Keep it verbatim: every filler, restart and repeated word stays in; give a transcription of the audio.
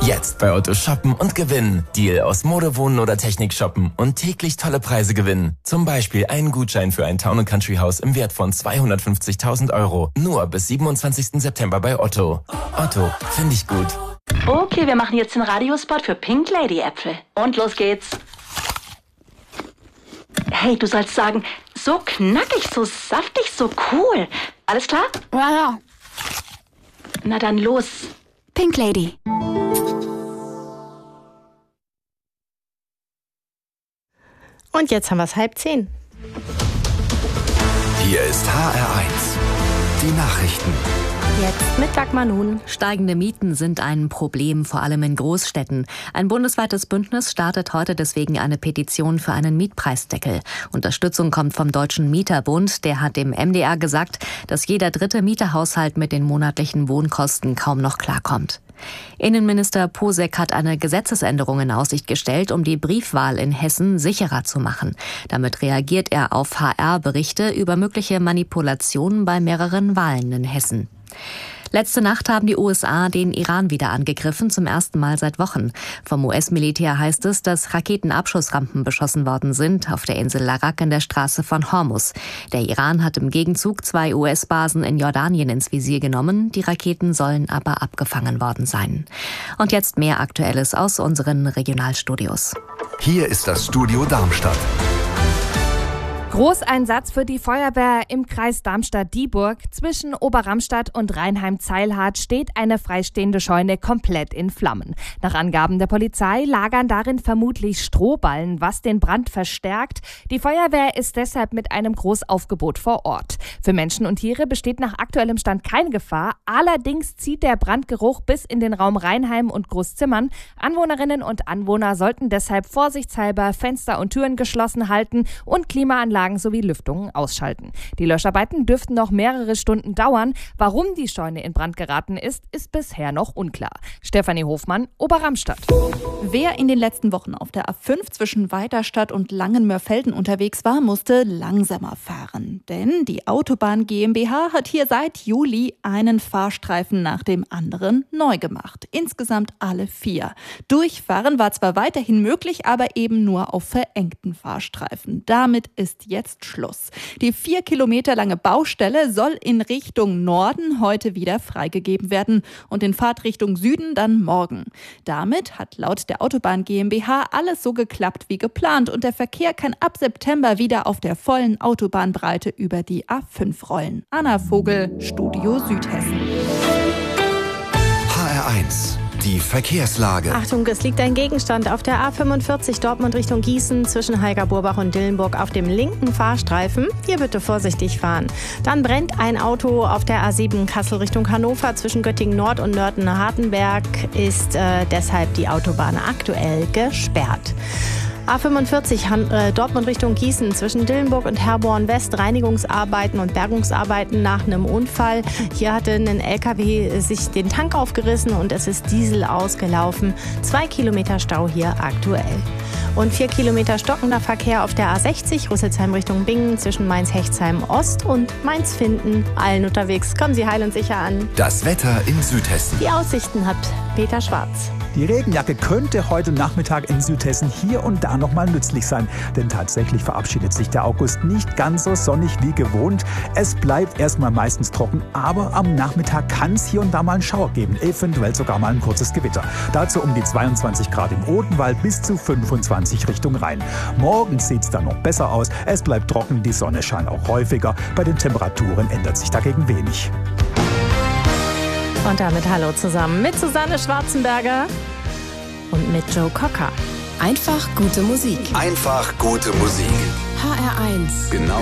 Jetzt bei Otto shoppen und gewinnen. Deal aus Mode, Wohnen oder Technik shoppen und täglich tolle Preise gewinnen. Zum Beispiel einen Gutschein für ein Town and Country Haus im Wert von zweihundertfünfzigtausend Euro. Nur bis siebenundzwanzigsten September bei Otto. Otto, finde ich gut. Okay, wir machen jetzt den Radiospot für Pink Lady Äpfel. Und los geht's. Hey, du sollst sagen, so knackig, so saftig, so cool. Alles klar? Ja, ja. Na dann los. Pink Lady. Und jetzt haben wir es halb zehn. Hier ist H R eins. Die Nachrichten. Jetzt mit Dagmar Nun. Steigende Mieten sind ein Problem, vor allem in Großstädten. Ein bundesweites Bündnis startet heute deswegen eine Petition für einen Mietpreisdeckel. Unterstützung kommt vom Deutschen Mieterbund. Der hat dem M D R gesagt, dass jeder dritte Mieterhaushalt mit den monatlichen Wohnkosten kaum noch klarkommt. Innenminister Posek hat eine Gesetzesänderung in Aussicht gestellt, um die Briefwahl in Hessen sicherer zu machen. Damit reagiert er auf H R-Berichte über mögliche Manipulationen bei mehreren Wahlen in Hessen. Letzte Nacht haben die U S A den Iran wieder angegriffen, zum ersten Mal seit Wochen. Vom U S-Militär heißt es, dass Raketenabschussrampen beschossen worden sind auf der Insel Larak in der Straße von Hormuz. Der Iran hat im Gegenzug zwei U S-Basen in Jordanien ins Visier genommen. Die Raketen sollen aber abgefangen worden sein. Und jetzt mehr Aktuelles aus unseren Regionalstudios. Hier ist das Studio Darmstadt. Großeinsatz für die Feuerwehr im Kreis Darmstadt-Dieburg. Zwischen Oberramstadt und Rheinheim-Zeilhardt steht eine freistehende Scheune komplett in Flammen. Nach Angaben der Polizei lagern darin vermutlich Strohballen, was den Brand verstärkt. Die Feuerwehr ist deshalb mit einem Großaufgebot vor Ort. Für Menschen und Tiere besteht nach aktuellem Stand keine Gefahr. Allerdings zieht der Brandgeruch bis in den Raum Rheinheim und Großzimmern. Anwohnerinnen und Anwohner sollten deshalb vorsichtshalber Fenster und Türen geschlossen halten und Klimaanlagen sowie Lüftungen ausschalten. Die Löscharbeiten dürften noch mehrere Stunden dauern. Warum die Scheune in Brand geraten ist, ist bisher noch unklar. Stefanie Hofmann, Oberramstadt. Wer in den letzten Wochen auf der A fünf zwischen Weiterstadt und Langenmörfelden unterwegs war, musste langsamer fahren. Denn die Autobahn GmbH hat hier seit Juli einen Fahrstreifen nach dem anderen neu gemacht. Insgesamt alle vier. Durchfahren war zwar weiterhin möglich, aber eben nur auf verengten Fahrstreifen. Damit ist jetzt Schluss. Die vier Kilometer lange Baustelle soll in Richtung Norden heute wieder freigegeben werden und in Fahrtrichtung Süden dann morgen. Damit hat laut der Autobahn GmbH alles so geklappt wie geplant und der Verkehr kann ab September wieder auf der vollen Autobahnbreite über die A fünf rollen. Anna Vogel, Studio Südhessen. H R eins. Die Verkehrslage. Achtung, es liegt ein Gegenstand auf der A fünfundvierzig Dortmund Richtung Gießen zwischen Heiger-Burbach und Dillenburg auf dem linken Fahrstreifen. Hier bitte vorsichtig fahren. Dann brennt ein Auto auf der A sieben Kassel Richtung Hannover zwischen Göttingen Nord und Nörten-Hartenberg. Ist äh, deshalb die Autobahn aktuell gesperrt. A fünfundvierzig Han- äh, Dortmund Richtung Gießen zwischen Dillenburg und Herborn West Reinigungsarbeiten und Bergungsarbeiten nach einem Unfall. Hier hatte ein L K W sich den Tank aufgerissen und es ist Diesel ausgelaufen. Zwei Kilometer Stau hier aktuell. Und vier Kilometer stockender Verkehr auf der A sechzig Rüsselsheim Richtung Bingen zwischen Mainz-Hechtsheim Ost und Mainz-Finden. Allen unterwegs. Kommen Sie heil und sicher an. Das Wetter in Südhessen. Die Aussichten hat Peter Schwarz. Die Regenjacke könnte heute Nachmittag in Südhessen hier und da noch mal nützlich sein. Denn tatsächlich verabschiedet sich der August nicht ganz so sonnig wie gewohnt. Es bleibt erstmal meistens trocken, aber am Nachmittag kann es hier und da mal einen Schauer geben. Eventuell sogar mal ein kurzes Gewitter. Dazu um die zweiundzwanzig Grad im Odenwald bis zu fünfundzwanzig Richtung Rhein. Morgen sieht es dann noch besser aus. Es bleibt trocken, die Sonne scheint auch häufiger. Bei den Temperaturen ändert sich dagegen wenig. Und damit hallo zusammen mit Susanne Schwarzenberger und mit Joe Cocker. Einfach gute Musik. Einfach gute Musik. H R eins. Genau.